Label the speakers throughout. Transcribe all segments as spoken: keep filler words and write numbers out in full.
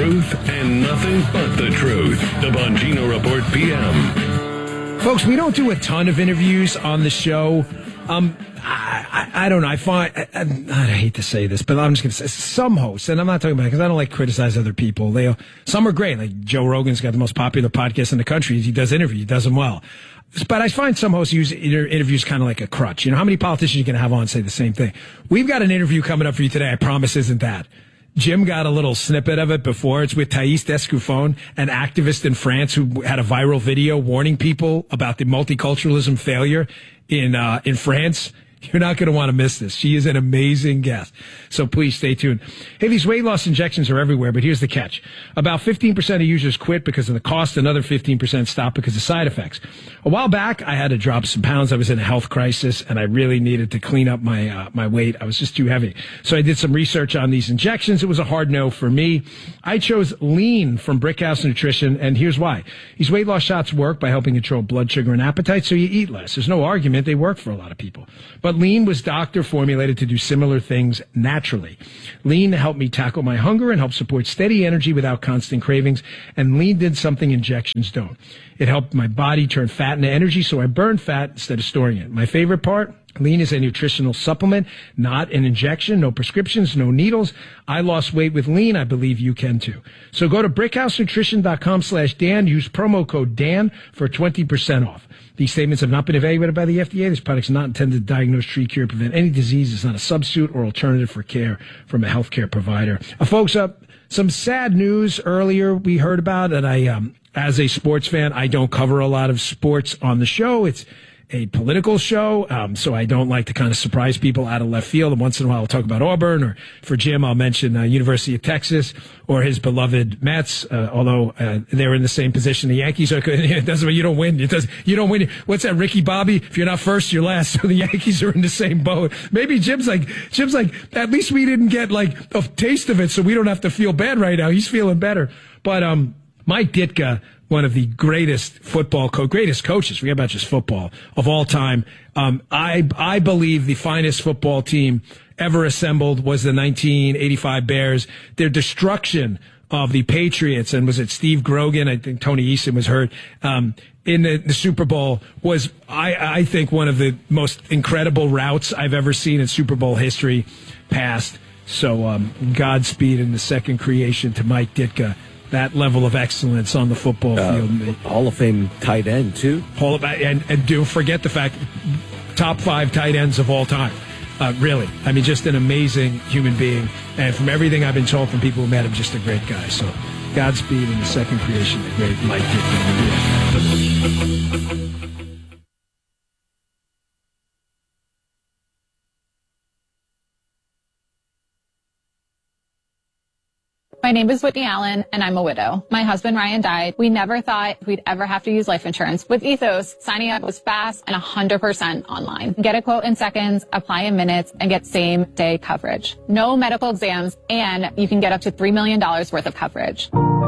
Speaker 1: truth and nothing but the truth. The Bongino Report P M.
Speaker 2: Folks, we don't do a ton of interviews on the show. Um, I, I, I don't know. I find, I, I, I hate to say this, but I'm just going to say some hosts, and I'm not talking about it because I don't like to criticize other people. They, some are great. Like Joe Rogan's got the most popular podcast in the country. He does interviews. He does them well. But I find some hosts use inter- interviews kind of like a crutch. You know, how many politicians you can have on say the same thing? We've got an interview coming up for you today. I promise isn't that. Jim got a little snippet of it before. It's with Thaïs Descoufon, an activist in France who had a viral video warning people about the multiculturalism failure in uh, in France. You're not going to want to miss this. She is an amazing guest. So please stay tuned. Hey, these weight loss injections are everywhere, but here's the catch. About fifteen percent of users quit because of the cost. Another fifteen percent stop because of side effects. A while back, I had to drop some pounds. I was in a health crisis, and I really needed to clean up my uh, my weight. I was just too heavy. So I did some research on these injections. It was a hard no for me. I chose Lean from Brickhouse Nutrition, and here's why. These weight loss shots work by helping control blood sugar and appetite, so you eat less. There's no argument. They work for a lot of people. But Lean was doctor formulated to do similar things naturally. Lean helped me tackle my hunger and help support steady energy without constant cravings. And Lean did something injections don't. It helped my body turn fat into energy, so I burned fat instead of storing it. My favorite part? Lean is a nutritional supplement, not an injection, no prescriptions, no needles. I lost weight with Lean. I believe you can too. So go to brickhousenutrition.com slash Dan. Use promo code Dan for twenty percent off. These statements have not been evaluated by the F D A. This product is not intended to diagnose, treat, cure, prevent any disease. It's not a substitute or alternative for care from a healthcare provider. Uh, folks, uh, some sad news earlier we heard about, and I, um, as a sports fan, I don't cover a lot of sports on the show. It's a political show, um, so I don't like to kind of surprise people out of left field. And once in a while, I'll talk about Auburn, or for Jim, I'll mention uh, University of Texas or his beloved Mets. Uh, although uh, they're in the same position the Yankees are. It doesn't mean you don't win. It does. You don't win. What's that, Ricky Bobby? If you're not first, you're last. So the Yankees are in the same boat. Maybe Jim's like Jim's like. At least we didn't get like a taste of it, so we don't have to feel bad right now. He's feeling better. But um, Mike Ditka, one of the greatest football, co- greatest coaches, forget about just football, of all time. Um, I, I believe the finest football team ever assembled was the nineteen eighty-five Bears. Their destruction of the Patriots, and was it Steve Grogan? I think Tony Eason was hurt, um, in the, the Super Bowl was, I, I think, one of the most incredible routes I've ever seen in Super Bowl history past. So, um, Godspeed in the second creation to Mike Ditka. That level of excellence on the football
Speaker 3: uh,
Speaker 2: field.
Speaker 3: Hall of Fame tight end, too.
Speaker 2: Hall of, and, and don't forget the fact, top five tight ends of all time. Uh, really. I mean, just an amazing human being. And from everything I've been told from people who met him, just a great guy. So, Godspeed in the second creation, the great Mike Ditka.
Speaker 4: My name is Whitney Allen, and I'm a widow. My husband, Ryan, died. We never thought we'd ever have to use life insurance. With Ethos, signing up was fast and one hundred percent online. Get a quote in seconds, apply in minutes, and get same-day coverage. No medical exams, and you can get up to three million dollars worth of coverage.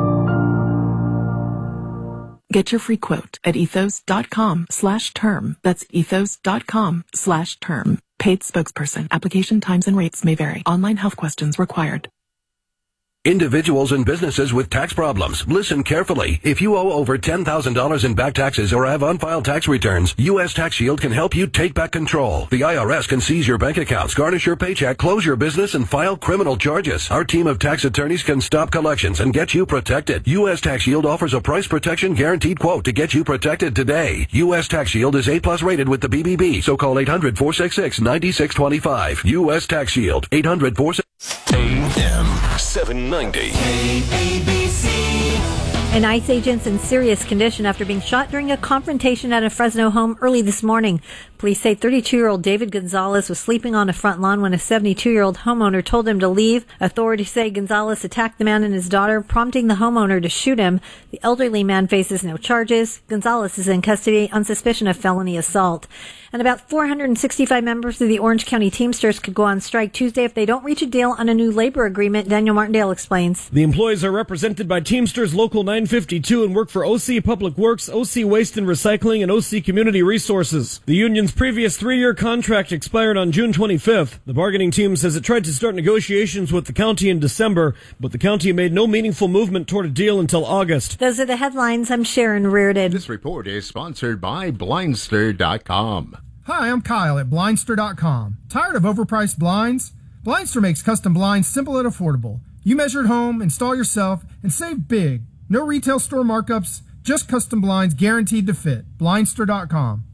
Speaker 5: Get your free quote at ethos.com slash term. That's ethos.com slash term. Paid spokesperson. Application times and rates may vary. Online health questions required.
Speaker 6: Individuals and businesses with tax problems, listen carefully. If you owe over ten thousand dollars in back taxes or have unfiled tax returns, U S Tax Shield can help you take back control. The I R S can seize your bank accounts, garnish your paycheck, close your business, and file criminal charges. Our team of tax attorneys can stop collections and get you protected. U S Tax Shield offers a price protection guaranteed quote to get you protected today. U S Tax Shield is A plus rated with the B B B, so call eight hundred, four six six, nine six two five. U S Tax Shield, eight hundred, four six six.
Speaker 1: A M seven ninety. A B C.
Speaker 7: An ICE agent's in serious condition after being shot during a confrontation at a Fresno home early this morning. Police say thirty-two-year-old David Gonzalez was sleeping on a front lawn when a seventy-two-year-old homeowner told him to leave. Authorities say Gonzalez attacked the man and his daughter, prompting the homeowner to shoot him. The elderly man faces no charges. Gonzalez is in custody on suspicion of felony assault. And about four hundred sixty-five members of the Orange County Teamsters could go on strike Tuesday if they don't reach a deal on a new labor agreement. Daniel Martindale explains.
Speaker 8: The employees are represented by Teamsters Local nine fifty-two and work for O C Public Works, O C Waste and Recycling, and O C Community Resources. The union's previous three-year contract expired on June twenty-fifth. The bargaining team says it tried to start negotiations with the county in December, but the county made no meaningful movement toward a deal until August.
Speaker 7: Those are the headlines. I'm Sharon Reardon.
Speaker 9: This report is sponsored by Blindster dot com.
Speaker 10: Hi, I'm Kyle at Blindster dot com. Tired of overpriced blinds? Blindster makes custom blinds simple and affordable. You measure at home, install yourself, and save big. No retail store markups, just custom blinds guaranteed to fit. Blindster dot com.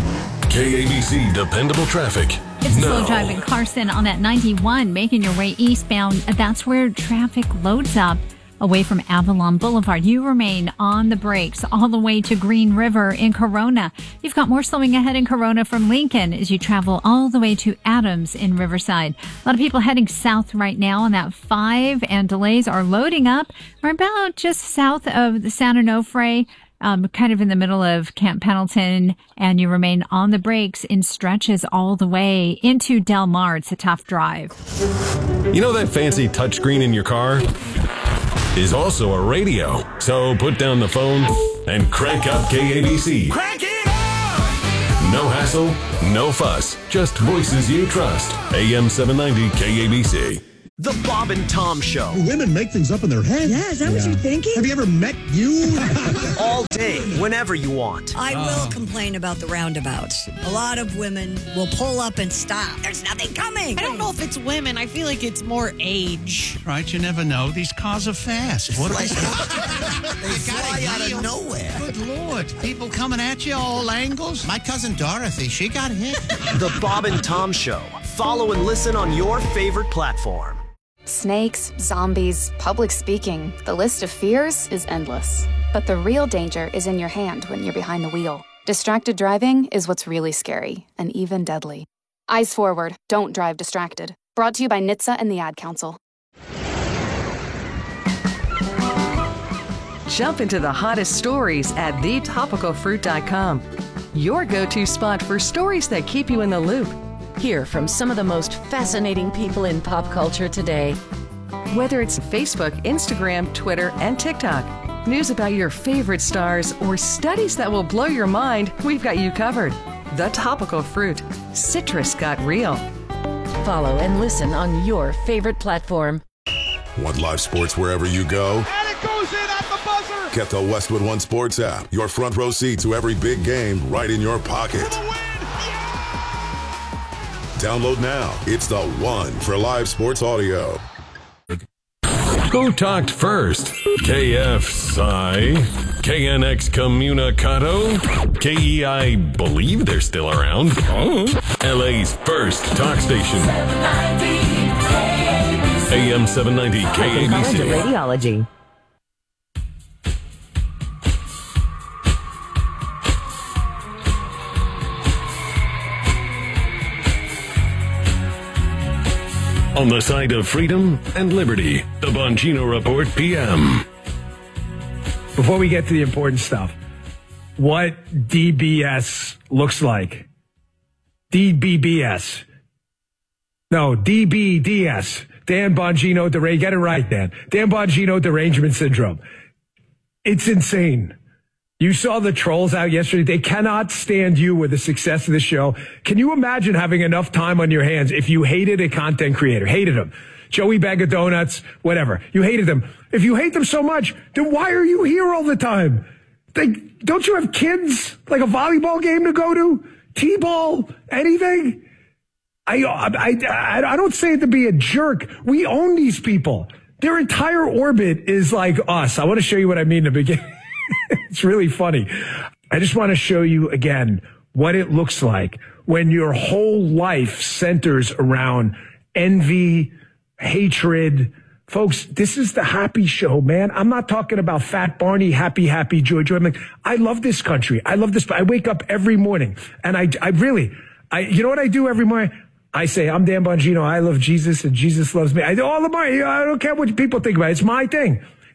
Speaker 1: K A B C Dependable Traffic.
Speaker 11: It's a
Speaker 1: now.
Speaker 11: slow drive in Carson on that ninety-one, making your way eastbound. That's where traffic loads up. Away from Avalon Boulevard, you remain on the brakes all the way to Green River in Corona. You've got more slowing ahead in Corona from Lincoln as you travel all the way to Adams in Riverside. A lot of people heading south right now on that five, and delays are loading up. We're about just south of the San Onofre, um, kind of in the middle of Camp Pendleton, and you remain on the brakes in stretches all the way into Del Mar. It's a tough drive.
Speaker 1: You know that fancy touchscreen in your car is also a radio. So put down the phone and crank up K A B C.
Speaker 12: Crank it up!
Speaker 1: No hassle, no fuss, just voices you trust. A M seven ninety K A B C.
Speaker 13: The Bob and Tom Show.
Speaker 14: Women make things up in their head.
Speaker 15: Yeah, is that yeah. what you're thinking?
Speaker 14: Have you ever met you?
Speaker 13: All day, whenever you want.
Speaker 15: I oh. will complain about the roundabouts. A lot of women will pull up and stop. There's nothing coming.
Speaker 16: I don't know if it's women. I feel like it's more age.
Speaker 17: Right, you never know. These cars are fast. What are
Speaker 18: they? They fly out of nowhere.
Speaker 17: Good Lord. People coming at you all angles.
Speaker 18: My cousin Dorothy, she got hit.
Speaker 13: The Bob and Tom Show. Follow and listen on your favorite platform.
Speaker 19: Snakes, zombies, public speaking, the list of fears is endless. But the real danger is in your hand when you're behind the wheel. Distracted driving is what's really scary, and even deadly. Eyes forward, don't drive distracted. Brought to you by N H T S A and the Ad Council.
Speaker 20: Jump into the hottest stories at the topical fruit dot com. Your go-to spot for stories that keep you in the loop.
Speaker 21: Hear from some of the most fascinating people in pop culture today.
Speaker 20: Whether it's Facebook, Instagram, Twitter, and TikTok, news about your favorite stars, or studies that will blow your mind, we've got you covered. The Topical Fruit. Citrus got real.
Speaker 21: Follow and listen on your favorite platform.
Speaker 22: Want live sports wherever you go?
Speaker 12: And it goes in at the buzzer!
Speaker 22: Get the Westwood One Sports app. Your front row seat to every big game right in your pocket. Download now. It's the one for live sports audio.
Speaker 1: Who talked first? K F S I? K N X Communicado? K E I believe they're still around. Oh. L A's first talk station. A M seven ninety K A B C.
Speaker 21: Radiology.
Speaker 1: On the side of freedom and liberty, the Bongino Report P M.
Speaker 2: Before we get to the important stuff, what D B S looks like. D B B S. No, D B D S. Dan Bongino Derangement. Get it right, Dan. Dan Bongino Derangement Syndrome. It's insane. You saw the trolls out yesterday. They cannot stand you with the success of the show. Can you imagine having enough time on your hands if you hated a content creator, hated him, Joey Bag of Donuts, whatever. You hated them. If you hate them so much, then why are you here all the time? They, don't you have kids, like a volleyball game to go to? T-ball? Anything? I, I, I, I don't say it to be a jerk. We own these people. Their entire orbit is like us. I want to show you what I mean to begin. It's really funny. I just want to show you again what it looks like when your whole life centers around envy, hatred. Folks, this is the happy show, man. I'm not talking about Fat Barney, happy, happy, joy, joy. I'm like, I love this country. I love this. I wake up every morning and I, I really, I, you know what I do every morning? I say, I'm Dan Bongino. I love Jesus and Jesus loves me. I do all the money. I don't care what people think about it. It's my thing.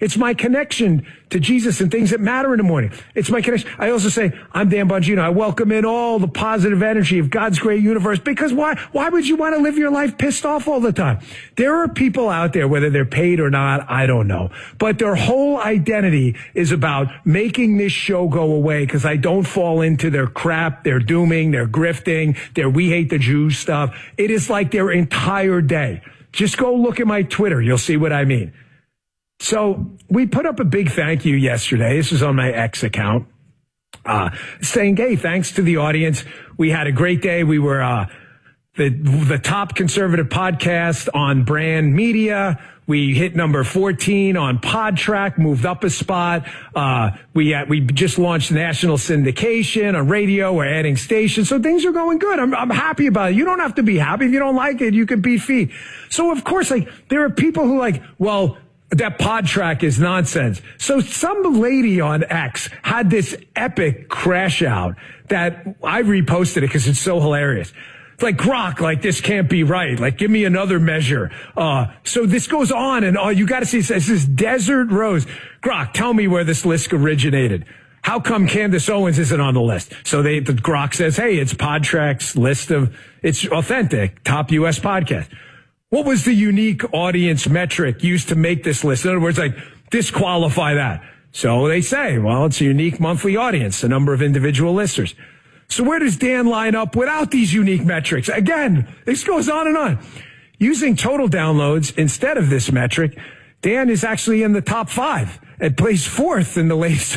Speaker 2: It's my connection to Jesus and things that matter in the morning. It's my connection. I also say, I'm Dan Bongino. I welcome in all the positive energy of God's great universe, because why, why would you want to live your life pissed off all the time? There are people out there, whether they're paid or not, I don't know, but their whole identity is about making this show go away because I don't fall into their crap, their dooming, their grifting, their we hate the Jews stuff. It is like their entire day. Just go look at my Twitter. You'll see what I mean. So we put up a big thank you yesterday. This was on my X account, uh, saying, hey, thanks to the audience. We had a great day. We were, uh, the, the top conservative podcast on Brand Media. We hit number fourteen on PodTrack, moved up a spot. Uh, we had, we just launched national syndication on radio. We're adding stations. So things are going good. I'm, I'm happy about it. You don't have to be happy. If you don't like it, you can beat feet. So of course, like, there are people who like, well, that PodTrack is nonsense. So some lady on X had this epic crash out that I reposted it because it's so hilarious. It's like, Grok, like, this can't be right. Like, give me another measure. Uh, so this goes on and on. You got to see, it says this Desert Rose. Grok, tell me where this list originated. How come Candace Owens isn't on the list? So they, the Grok says, hey, it's PodTrack's list of, it's authentic, top U S podcast. What was the unique audience metric used to make this list? In other words, like, disqualify that. So they say, well, it's a unique monthly audience, the number of individual listeners. So where does Dan line up without these unique metrics? Again, this goes on and on. Using total downloads instead of this metric, Dan is actually in the top five and placed fourth in the latest.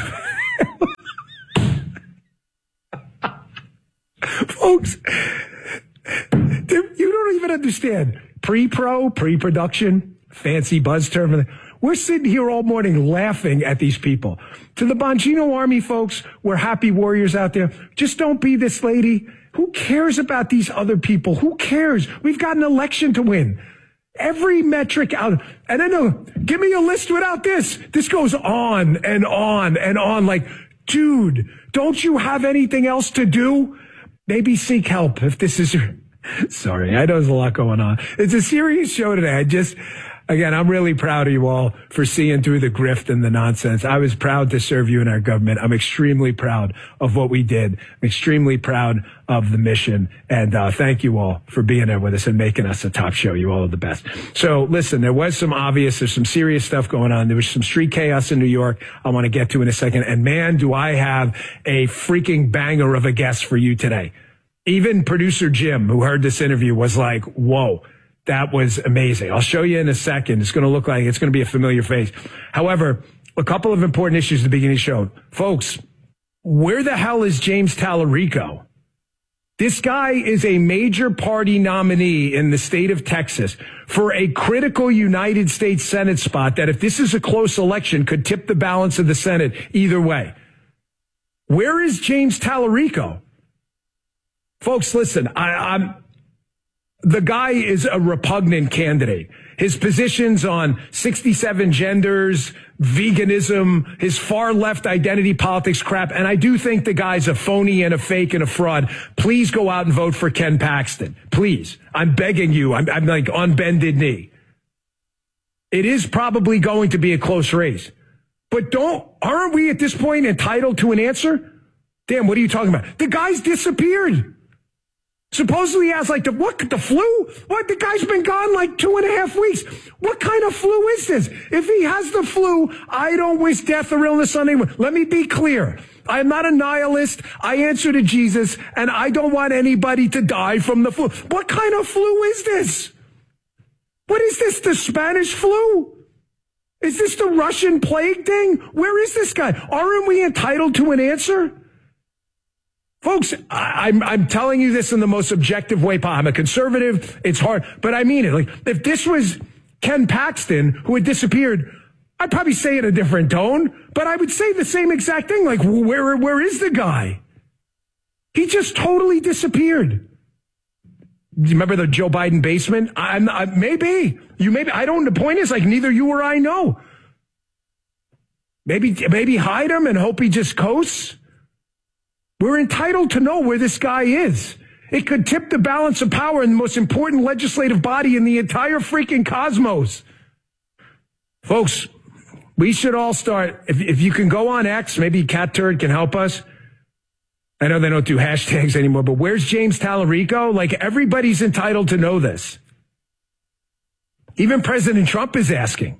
Speaker 2: Folks, you don't even understand. Pre-pro, pre-production, fancy buzz term. We're sitting here all morning laughing at these people. To the Bongino Army folks, we're happy warriors out there. Just don't be this lady. Who cares about these other people? Who cares? We've got an election to win. Every metric out. And I know, give me a list without this. This goes on and on and on. Like, dude, don't you have anything else to do? Maybe seek help if this is your... Sorry, I know there's a lot going on. It's a serious show today. I just, again, I'm really proud of you all for seeing through the grift and the nonsense. I was proud to serve you in our government. I'm extremely proud of what we did. I'm extremely proud of the mission. And uh, thank you all for being there with us and making us a top show. You all are the best. So listen, there was some obvious, there's some serious stuff going on. There was some street chaos in New York I want to get to in a second. And man, do I have a freaking banger of a guest for you today. Even producer Jim, who heard this interview, was like, whoa, that was amazing. I'll show you in a second. It's going to look like it's going to be a familiar face. However, a couple of important issues at the beginning of the show. Folks, where the hell is James Tallarico? This guy is a major party nominee in the state of Texas for a critical United States Senate spot that, if this is a close election, could tip the balance of the Senate either way. Where is James Tallarico? Folks, listen, I, I'm, the guy is a repugnant candidate. His positions on sixty-seven genders, veganism, his far left identity politics crap, and I do think the guy's a phony and a fake and a fraud. Please go out and vote for Ken Paxton. Please. I'm begging you. I'm, I'm like on bended knee. It is probably going to be a close race. But don't, aren't we at this point entitled to an answer? Damn, what are you talking about? The guy's disappeared. Supposedly he has like the, what, the flu? What? The guy's been gone like two and a half weeks. What kind of flu is this? If he has the flu, I don't wish death or illness on anyone. Let me be clear. I'm not a nihilist. I answer to Jesus, and I don't want anybody to die from the flu. What kind of flu is this? What is this, the Spanish flu? Is this the Russian plague thing? Where is this guy? Aren't we entitled to an answer? Folks, I, I'm, I'm telling you this in the most objective way possible. I'm a conservative. It's hard, but I mean it. Like, if this was Ken Paxton, who had disappeared, I'd probably say it in a different tone, but I would say the same exact thing. Like, where, where is the guy? He just totally disappeared. You remember the Joe Biden basement? I'm, I, maybe. You maybe. I don't. The point is, like, neither you or I know. Maybe, maybe hide him and hope he just coasts. We're entitled to know where this guy is. It could tip the balance of power in the most important legislative body in the entire freaking cosmos. Folks, We should all start, if, if you can go on X, maybe Cat Turd can help us. I know they don't do hashtags anymore, but where's James Tallarico? Like, everybody's entitled to know this. Even President Trump is asking.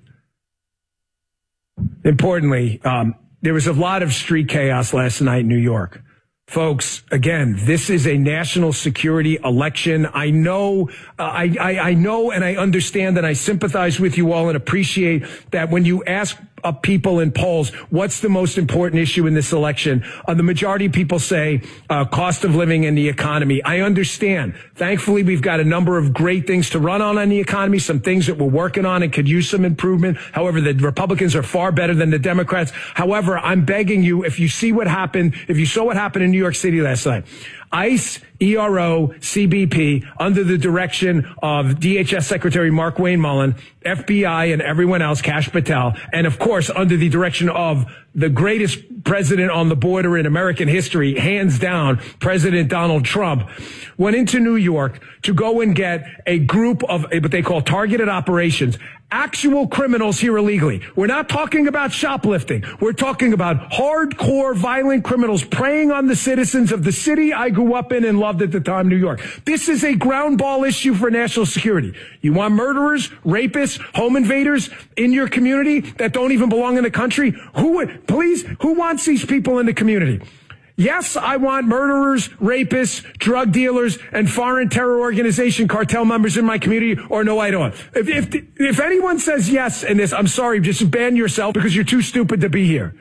Speaker 2: Importantly, um, there was a lot of street chaos last night in New York. Folks, again, this is a national security election. I know, uh, I, I, I know and I understand and I sympathize with you all and appreciate that when you ask uh, people in polls, what's the most important issue in this election? Uh, the majority of people say uh, cost of living and the economy. I understand. Thankfully, we've got a number of great things to run on on the economy, some things that we're working on and could use some improvement. However, the Republicans are far better than the Democrats. However, I'm begging you, if you see what happened, if you saw what happened in New York City last night, ICE, E R O, C B P, under the direction of D H S Secretary Markwayne Mullin, F B I and everyone else, Kash Patel, and of course, under the direction of the greatest president on the border in American history, hands down, President Donald Trump, went into New York to go and get a group of what they call targeted operations, actual criminals here illegally. We're not talking about shoplifting. We're talking about hardcore violent criminals preying on the citizens of the city I grew up in and loved at the time, New York. This is a ground ball issue for national security. You want murderers, rapists, home invaders in your community that don't even belong in the country? Who would, please, who wants these people in the community? Yes, I want murderers, rapists, drug dealers, and foreign terror organization cartel members in my community, or no, I don't. If, if, if anyone says yes in this, I'm sorry, just ban yourself because you're too stupid to be here.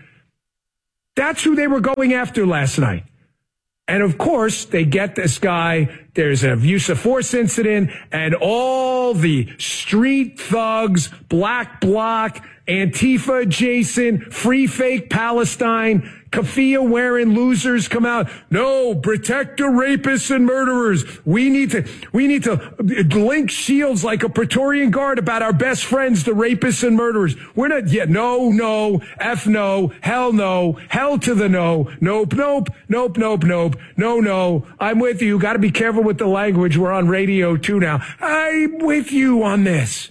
Speaker 2: That's who they were going after last night. And of course, they get this guy, there's a use of force incident, and all the street thugs, black bloc, Antifa adjacent, free fake Palestine, keffiyeh wearing losers come out. No, protect the rapists and murderers. We need to, we need to link shields like a Praetorian Guard about our best friends, the rapists and murderers. We're not, yeah, no, no, F no, hell no, hell to the no, nope, nope, nope, nope, nope, no, no. I'm with you. Got to be careful with the language. We're on radio too now. I'm with you on this.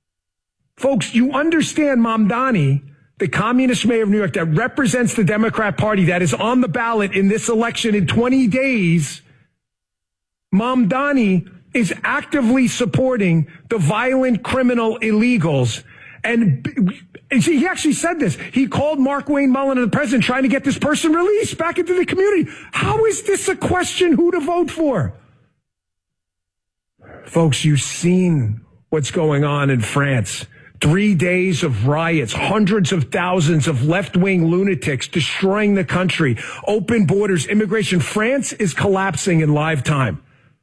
Speaker 2: Folks, you understand Mamdani, the communist mayor of New York that represents the Democrat Party that is on the ballot in this election in twenty days, Mamdani is actively supporting the violent criminal illegals. And he actually said this. He called Markwayne Mullin and the president trying to get this person released back into the community. How is this a question who to vote for? Folks, you've seen what's going on in France. Three days of riots, hundreds of thousands of left-wing lunatics destroying the country, open borders, immigration. France is collapsing in live time.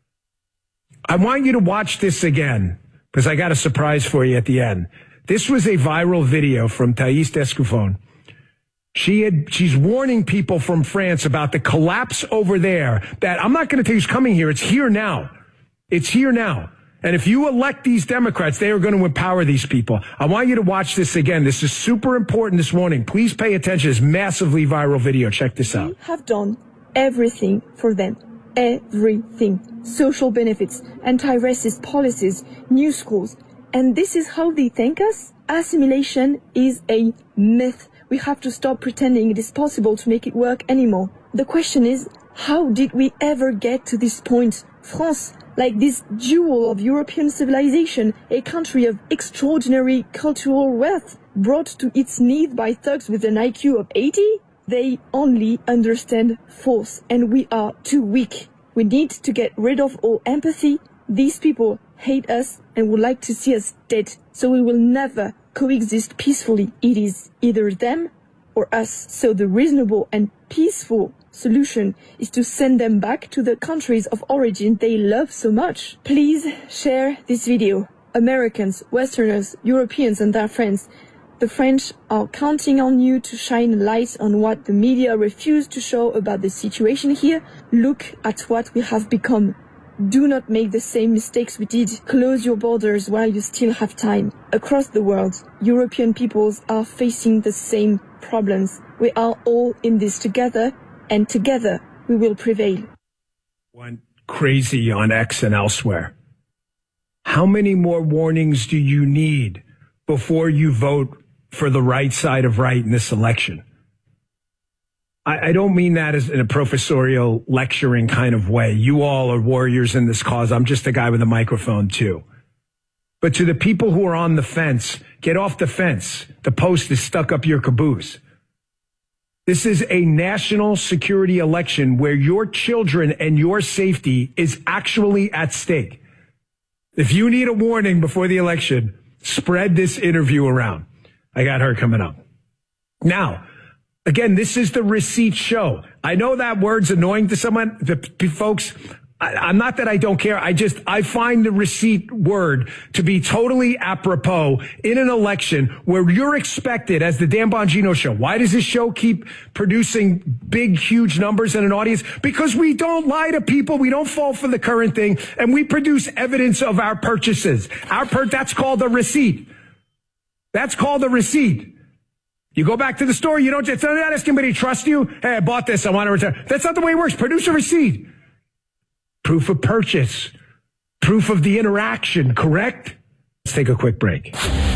Speaker 2: I want you to watch this again because I got a surprise for you at the end. This was a viral video from Thais Descoufon. She had, she's warning people from France about the collapse over there that I'm not going to tell you who's coming here. It's here now. It's here now. And if you elect these Democrats, they are going to empower these people. I want you to watch this again. This is super important this morning. Please pay attention. This massively viral video. Check this out.
Speaker 3: We have done everything for them. Everything. Social benefits, anti-racist policies, new schools. And this is how they thank us? Assimilation is a myth. We have to stop pretending it is possible to make it work anymore. The question is, how did we ever get to this point? France, like this jewel of European civilization, a country of extraordinary cultural wealth, brought to its knees by thugs with an I Q of eighty? They only understand force, and we are too weak. We need to get rid of all empathy. These people hate us and would like to see us dead, so we will never coexist peacefully. It is either them or us. So the reasonable and peaceful solution is to send them back to the countries of origin they love so much. Please share this video. Americans, Westerners, Europeans and their friends, the French are counting on you to shine a light on what the media refuse to show about the situation here. Look at what we have become. Do not make the same mistakes we did. Close your borders while you still have time. Across the world, European peoples are facing the same problems. We are all in this together, and together we will prevail.
Speaker 2: Went crazy on X and elsewhere. How many more warnings do you need before you vote for the right side of right in this election. I, I don't mean that as in a professorial lecturing kind of way. You all are warriors in this cause. I'm just a guy with a microphone too. But to the people who are on the fence, get off the fence. The post is stuck up your caboose. This is a national security election where your children and your safety is actually at stake. If you need a warning before the election, spread this interview around. I got her coming up. Now, again, this is the receipt show. I know that word's annoying to someone, the p- folks. I, I'm not that I don't care. I just, I find the receipt word to be totally apropos in an election where you're expected as the Dan Bongino show. Why does this show keep producing big, huge numbers in an audience? Because we don't lie to people. We don't fall for the current thing. And we produce evidence of our purchases. Our per- that's called a receipt. That's called a receipt. You go back to the store. You don't just, they're not asking anybody to trust you. Hey, I bought this. I want to return. That's not the way it works. Produce a receipt. Proof of purchase. Proof of the interaction, correct? Let's take a quick break.